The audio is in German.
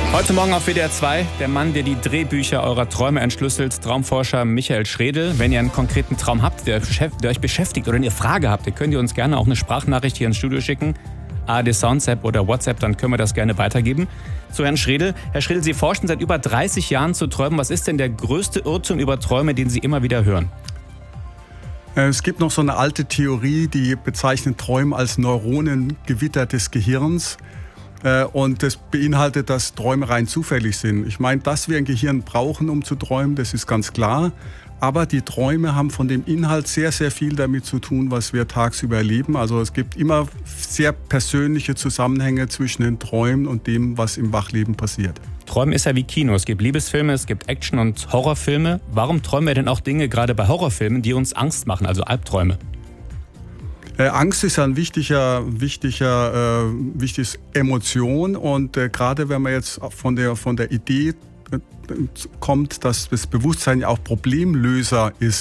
Heute Morgen auf WDR 2, der Mann, der die Drehbücher eurer Träume entschlüsselt, Traumforscher Michael Schredl. Wenn ihr einen konkreten Traum habt, der euch beschäftigt oder eine Frage habt, könnt ihr uns gerne auch eine Sprachnachricht hier ins Studio schicken. ARD Sounds App oder WhatsApp, dann können wir das gerne weitergeben. Zu Herrn Schredl. Herr Schredl, Sie forschen seit über 30 Jahren zu Träumen. Was ist denn der größte Irrtum über Träume, den Sie immer wieder hören? Es gibt noch so eine alte Theorie, die bezeichnet Träume als Neuronengewitter des Gehirns. Und das beinhaltet, dass Träume rein zufällig sind. Ich meine, dass wir ein Gehirn brauchen, um zu träumen, das ist ganz klar. Aber die Träume haben von dem Inhalt sehr, sehr viel damit zu tun, was wir tagsüber erleben. Also es gibt immer sehr persönliche Zusammenhänge zwischen den Träumen und dem, was im Wachleben passiert. Träumen ist ja wie Kino. Es gibt Liebesfilme, es gibt Action- und Horrorfilme. Warum träumen wir denn auch Dinge, gerade bei Horrorfilmen, die uns Angst machen, also Albträume? Angst ist ein wichtiges Emotion und gerade wenn man jetzt von der Idee kommt, dass das Bewusstsein ja auch Problemlöser ist,